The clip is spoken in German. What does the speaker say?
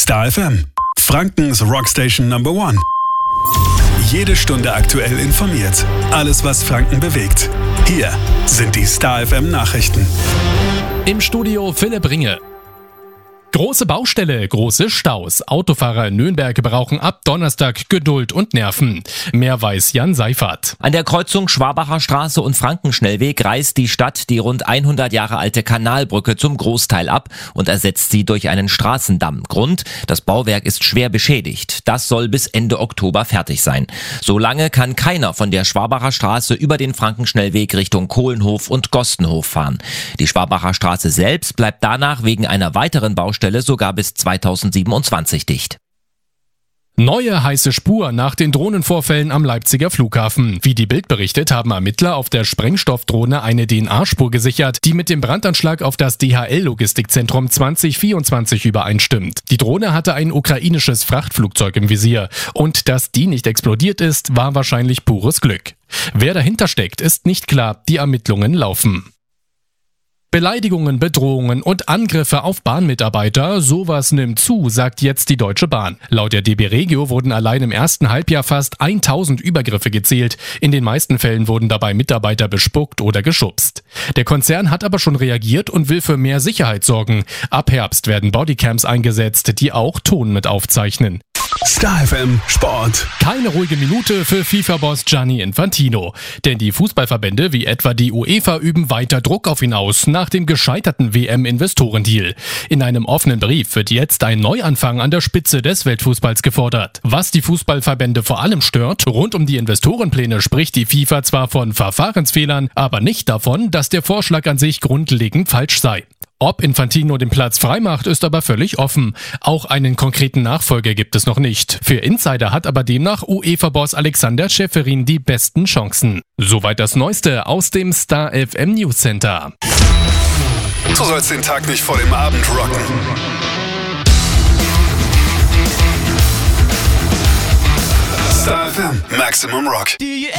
Star FM, Frankens Rockstation Number One. Jede Stunde aktuell informiert. Alles, was Franken bewegt. Hier sind die Star FM Nachrichten. Im Studio Philipp Ringe. Große Baustelle, große Staus. Autofahrer in Nürnberg brauchen ab Donnerstag Geduld und Nerven. Mehr weiß Jan Seifert. An der Kreuzung Schwabacher Straße und Frankenschnellweg reißt die Stadt die rund 100 Jahre alte Kanalbrücke zum Großteil ab und ersetzt sie durch einen Straßendamm. Grund: das Bauwerk ist schwer beschädigt. Das soll bis Ende Oktober fertig sein. Solange kann keiner von der Schwabacher Straße über den Frankenschnellweg Richtung Kohlenhof und Gostenhof fahren. Die Schwabacher Straße selbst bleibt danach wegen einer weiteren Baustelle sogar bis 2027 dicht. Neue heiße Spur nach den Drohnenvorfällen am Leipziger Flughafen. Wie die Bild berichtet, haben Ermittler auf der Sprengstoffdrohne eine DNA-Spur gesichert, die mit dem Brandanschlag auf das DHL-Logistikzentrum 2024 übereinstimmt. Die Drohne hatte ein ukrainisches Frachtflugzeug im Visier. Und dass die nicht explodiert ist, war wahrscheinlich pures Glück. Wer dahinter steckt, ist nicht klar. Die Ermittlungen laufen. Beleidigungen, Bedrohungen und Angriffe auf Bahnmitarbeiter, sowas nimmt zu, sagt jetzt die Deutsche Bahn. Laut der DB Regio wurden allein im ersten Halbjahr fast 1000 Übergriffe gezählt. In den meisten Fällen wurden dabei Mitarbeiter bespuckt oder geschubst. Der Konzern hat aber schon reagiert und will für mehr Sicherheit sorgen. Ab Herbst werden Bodycams eingesetzt, die auch Ton mit aufzeichnen. Star FM Sport. Keine ruhige Minute für FIFA-Boss Gianni Infantino. Denn die Fußballverbände wie etwa die UEFA üben weiter Druck auf ihn aus nach dem gescheiterten WM-Investorendeal. In einem offenen Brief wird jetzt ein Neuanfang an der Spitze des Weltfußballs gefordert. Was die Fußballverbände vor allem stört: rund um die Investorenpläne spricht die FIFA zwar von Verfahrensfehlern, aber nicht davon, dass der Vorschlag an sich grundlegend falsch sei. Ob Infantino den Platz freimacht, ist aber völlig offen. Auch einen konkreten Nachfolger gibt es noch nicht. Für Insider hat aber demnach UEFA-Boss Alexander Ceferin die besten Chancen. Soweit das Neueste aus dem Star FM News Center. Du sollst den Tag nicht vor dem Abend rocken. Star FM Maximum Rock.